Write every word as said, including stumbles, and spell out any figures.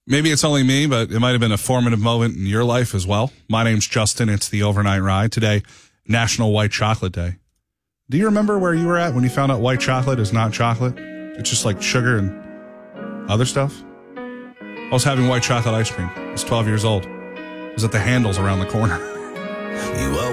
Maybe it's only me, but it might have been a formative moment in your life as well. My name's Justin. It's the Overnight Ride. Today, National White Chocolate Day. Do you remember where you were at when you found out white chocolate is not chocolate? It's just like sugar and other stuff? I was having white chocolate ice cream. I was twelve years old. I was at the Handles around the corner. You